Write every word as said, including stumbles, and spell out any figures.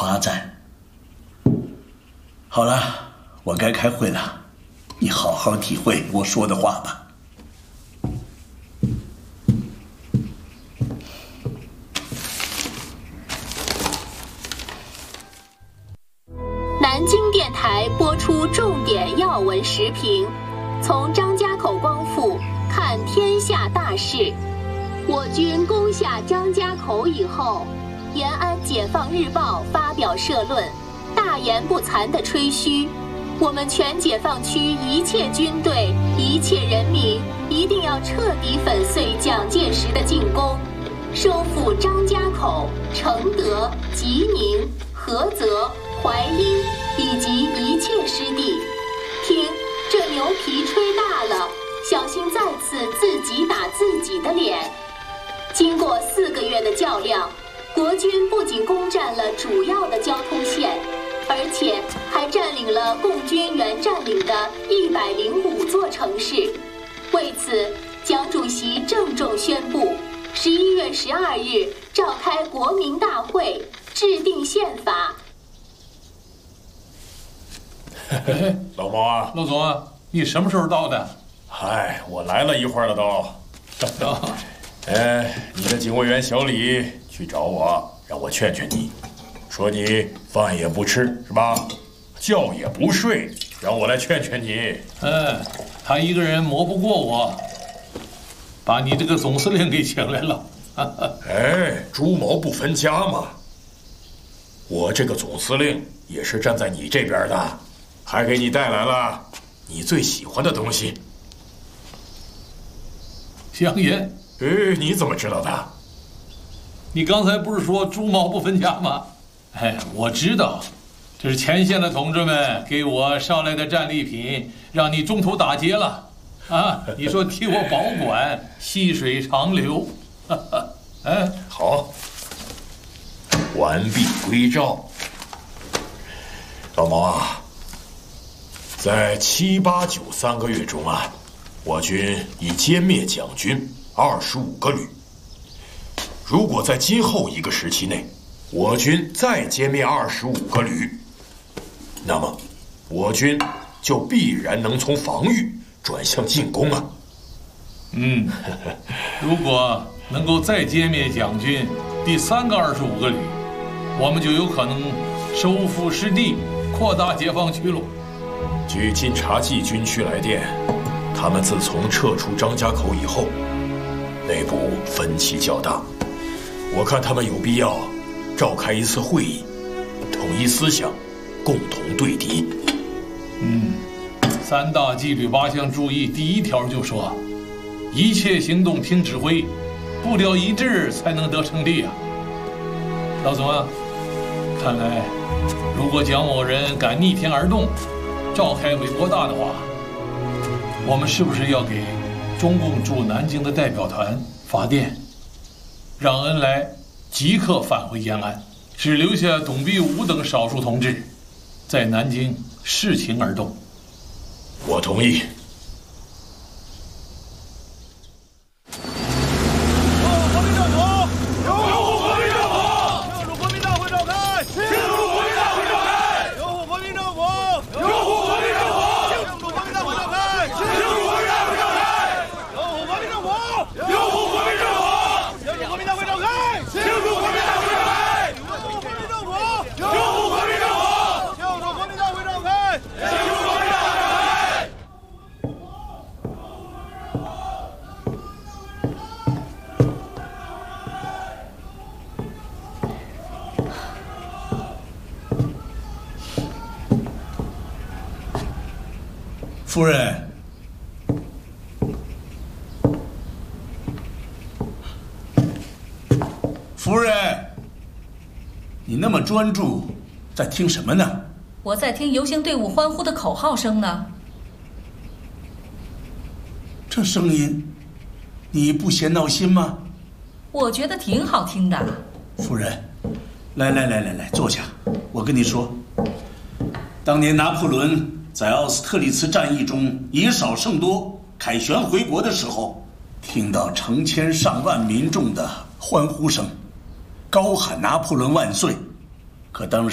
夸赞。好了，我该开会了，你好好体会我说的话吧。 南京电台播出重点要闻时评，从张家口光复看天下大事。我军攻下张家口以后，延安解放日报发表社论，大言不惭地吹嘘，我们全解放区一切军队、一切人民一定要彻底粉碎蒋介石的进攻，收复张家口、承德、吉宁、菏泽、淮阴以及一切失地。听，这牛皮吹大了，小心再次自己打自己的脸。经过四个月的较量，国军不仅攻占了主要的交通线，而且还占领了共军原占领的一百零五座城市。为此，蒋主席郑重宣布，十一月十二日召开国民大会，制定宪法。 老毛啊， 老总，你什么时候到的？ 嗨，我来了一会儿了都。哎，你的警卫员小李去找我，让我劝劝你，说你饭也不吃是吧？觉也不睡，让我来劝劝你。 嗯，他一个人磨不过我，把你这个总司令给请来了。 哎，猪毛不分家嘛。我这个总司令也是站在你这边的，还给你带来了你最喜欢的东西—— 香烟。 哎，你怎么知道的？ 你刚才不是说猪毛不分家吗？哎，我知道，这是前线的同志们给我捎来的战利品，让你中途打劫了，啊！你说替我保管，细水长流。哎， 好，完璧归赵。老毛啊，在七八九三个月中啊，我军已歼灭蒋军二十五个旅。如果在今后一个时期内，我军再歼灭二十五个旅，那么我军就必然能从防御转向进攻啊。 嗯，如果能够再歼灭蒋军第三个二十五个旅，我们就有可能收复失地，扩大解放区了。 据晋察冀军区来电，他们自从撤出张家口以后，内部分歧较大，我看他们有必要召开一次会议，统一思想，共同对敌。 嗯，三大纪律八项注意第一条就说，一切行动听指挥，步调一致才能得胜利啊。老总啊，看来如果蒋某人敢逆天而动，召开为国大的话，我们是不是要给中共驻南京的代表团发电，让恩来即刻返回延安，只留下董必武等少数同志在南京视情而动？ 我同意。 夫人，夫人，你那么专注，在听什么呢？ 我在听游行队伍欢呼的口号声呢。 这声音，你不嫌闹心吗？ 我觉得挺好听的。 夫人，来来来来来，坐下。我跟你说，当年拿破仑在奥斯特利茨战役中以少胜多，凯旋回国的时候，听到成千上万民众的欢呼声，高喊拿破仑万岁。可当时